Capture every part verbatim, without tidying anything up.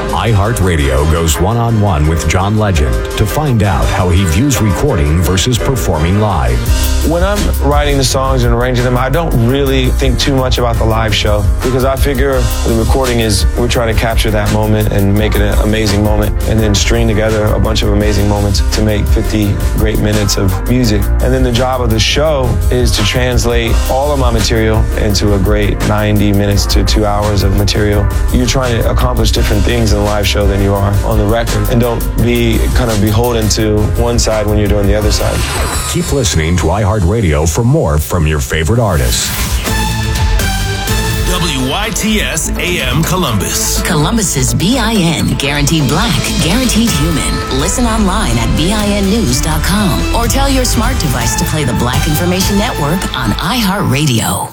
iHeartRadio goes one-on-one with John Legend to find out how he views recording versus performing live. When I'm writing the songs and arranging them, I don't really think too much about the live show because I figure the recording is we're trying to capture that moment and make it an amazing moment and then string together a bunch of amazing moments to make fifty great minutes of music. And then the job of the show is to translate all of my material into a great ninety minutes to two hours of material. You're trying to accomplish different things in a live show than you are on the record. And don't be kind of beholden to one side when you're doing the other side. Keep listening to iHeartRadio for more from your favorite artists. W Y T S A M Columbus. Columbus's B I N, guaranteed black, guaranteed human. Listen online at B I N news dot com or tell your smart device to play the Black Information Network on iHeartRadio.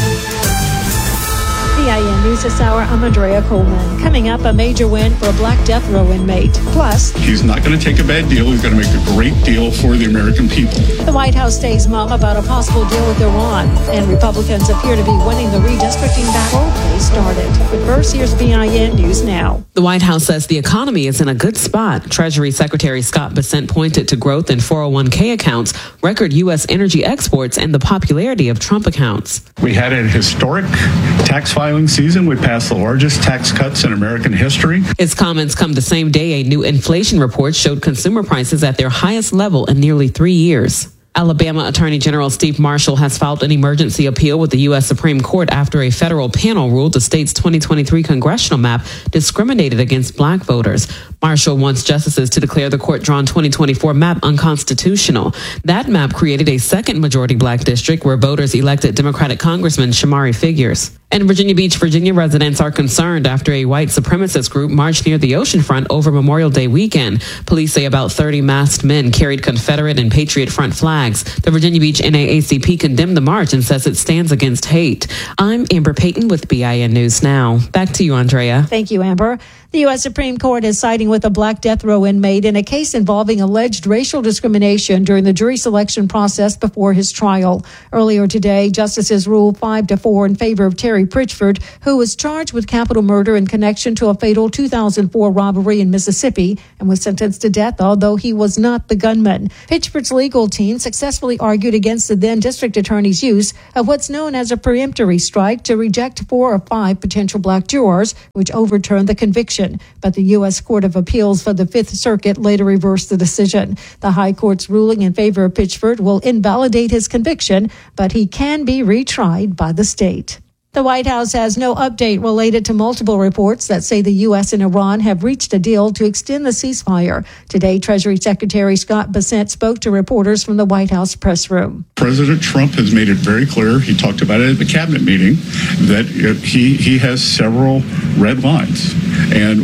B I N News this hour, I'm Andrea Coleman. Coming up, a major win for a black death row inmate. Plus, he's not going to take a bad deal. He's going to make a great deal for the American people. The White House stays mum about a possible deal with Iran. And Republicans appear to be winning the redistricting battle they started. But first, here's B I N News Now. The White House says the economy is in a good spot. Treasury Secretary Scott Bessent pointed to growth in four oh one k accounts, record U S energy exports, and the popularity of Trump accounts. We had a historic tax filing season. We passed the largest tax cuts in American history. His comments come the same day a new inflation report showed consumer prices at their highest level in nearly three years. Alabama Attorney General Steve Marshall has filed an emergency appeal with the U S Supreme Court after a federal panel ruled the state's twenty twenty-three congressional map discriminated against black voters. Marshall wants justices to declare the court-drawn twenty twenty-four map unconstitutional. That map created a second majority black district where voters elected Democratic Congressman Shamari Figures. In Virginia Beach, Virginia residents are concerned after a white supremacist group marched near the oceanfront over Memorial Day weekend. Police say about thirty masked men carried Confederate and Patriot Front flags. The Virginia Beach N double A C P condemned the march and says it stands against hate. I'm Amber Payton with B I N News Now. Back to you, Andrea. Thank you, Amber. The U S Supreme Court is siding with a black death row inmate in a case involving alleged racial discrimination during the jury selection process before his trial. Earlier today, justices ruled five to four in favor of Terry Pritchford, who was charged with capital murder in connection to a fatal two thousand four robbery in Mississippi and was sentenced to death, although he was not the gunman. Pritchford's legal team successfully argued against the then district attorney's use of what's known as a peremptory strike to reject four or five potential black jurors, which overturned the conviction. But the U S Court of Appeals for the Fifth Circuit later reversed the decision. The High Court's ruling in favor of Pritchford will invalidate his conviction, but he can be retried by the state. The White House has no update related to multiple reports that say the U S and Iran have reached a deal to extend the ceasefire. Today, Treasury Secretary Scott Bessent spoke to reporters from the White House press room. President Trump has made it very clear, he talked about it at the cabinet meeting, that he, he has several red lines. And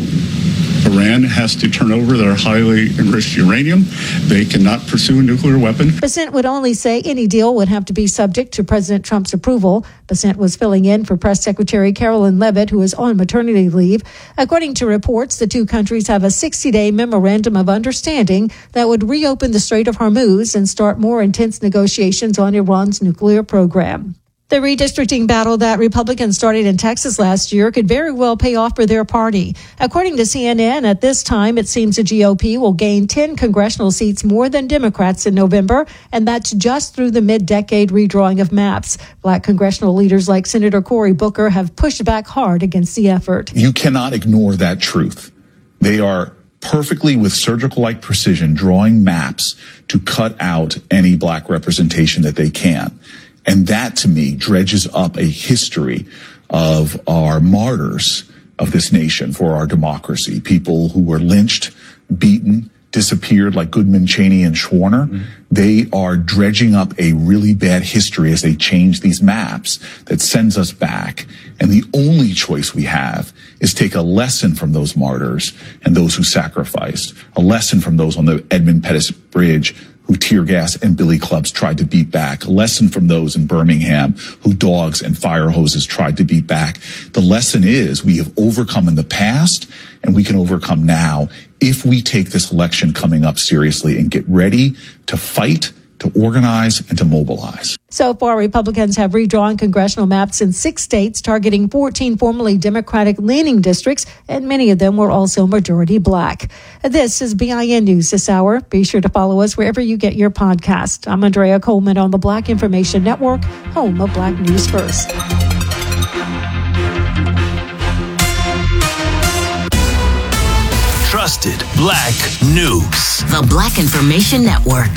Iran has to turn over their highly enriched uranium. They cannot pursue a nuclear weapon. Bessent would only say any deal would have to be subject to President Trump's approval. Bessent was filling in for Press Secretary Carolyn Leavitt, who is on maternity leave. According to reports, the two countries have a sixty-day memorandum of understanding that would reopen the Strait of Hormuz and start more intense negotiations on Iran's nuclear program. The redistricting battle that Republicans started in Texas last year could very well pay off for their party. According to C N N, at this time, it seems the G O P will gain ten congressional seats more than Democrats in November, and that's just through the mid-decade redrawing of maps. Black congressional leaders like Senator Cory Booker have pushed back hard against the effort. You cannot ignore that truth. They are perfectly, with surgical-like precision, drawing maps to cut out any black representation that they can. And that, to me, dredges up a history of our martyrs of this nation for our democracy. People who were lynched, beaten, disappeared like Goodman, Cheney, and Schwerner. Mm-hmm. They are dredging up a really bad history as they change these maps that sends us back. And the only choice we have is take a lesson from those martyrs and those who sacrificed, a lesson from those on the Edmund Pettus Bridge who tear gas and billy clubs tried to beat back. A lesson from those in Birmingham who dogs and fire hoses tried to beat back. The lesson is we have overcome in the past and we can overcome now if we take this election coming up seriously and get ready to fight to organize, and to mobilize. So far, Republicans have redrawn congressional maps in six states targeting fourteen formerly Democratic-leaning districts, and many of them were also majority black. This is B I N News this hour. Be sure to follow us wherever you get your podcast. I'm Andrea Coleman on the Black Information Network, home of Black News First. Trusted Black News. The Black Information Network.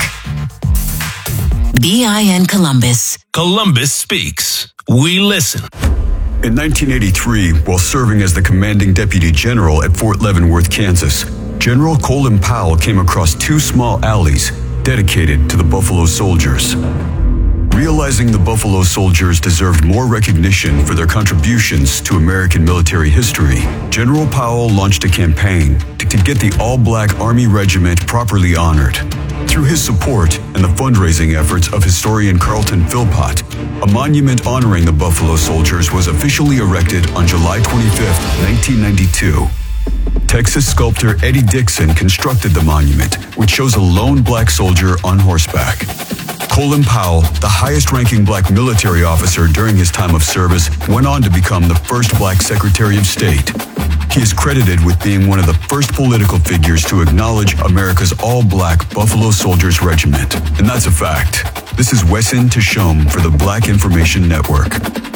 B I N Columbus. Columbus Speaks. We listen. In nineteen eighty-three, while serving as the commanding deputy general at Fort Leavenworth, Kansas, General Colin Powell came across two small alleys dedicated to the Buffalo Soldiers. Realizing the Buffalo Soldiers deserved more recognition for their contributions to American military history, General Powell launched a campaign to, to get the all-black Army Regiment properly honored. Through his support and the fundraising efforts of historian Carlton Philpott, a monument honoring the Buffalo Soldiers was officially erected on July twenty-fifth, nineteen ninety-two. Texas sculptor Eddie Dixon constructed the monument, which shows a lone black soldier on horseback. Colin Powell, the highest-ranking black military officer during his time of service, went on to become the first black Secretary of State. He is credited with being one of the first political figures to acknowledge America's all-black Buffalo Soldiers Regiment. And that's a fact. This is Wesson Tashome for the Black Information Network.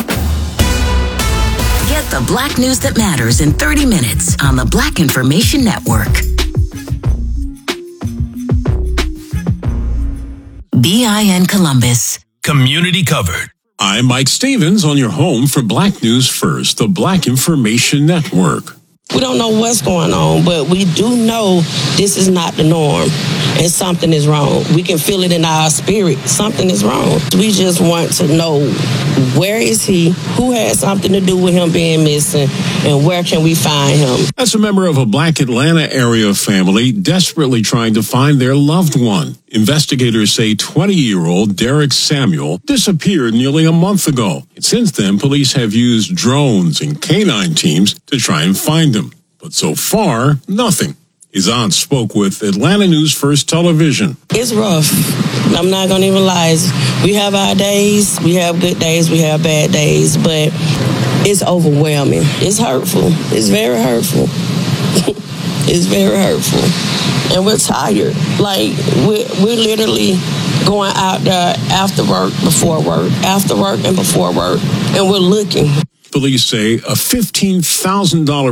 Get the black news that matters in thirty minutes on the Black Information Network. B I N Columbus. Community covered. I'm Mike Stevens on your home for Black News First, the Black Information Network. We don't know what's going on, but we do know this is not the norm and something is wrong. We can feel it in our spirit. Something is wrong. We just want to know, where is he? Who had something to do with him being missing? And where can we find him? That's a member of a Black Atlanta area family desperately trying to find their loved one. Investigators say twenty-year-old Derek Samuel disappeared nearly a month ago. Since then, police have used drones and canine teams to try and find him. But so far, nothing. His aunt spoke with Atlanta News First Television. It's rough. I'm not going to even lie. We have our days. We have good days. We have bad days. But it's overwhelming. It's hurtful. It's very hurtful. It's very hurtful. And we're tired. Like, we're, we're literally going out there after work, before work, after work and before work. And we're looking. Police say a fifteen thousand dollars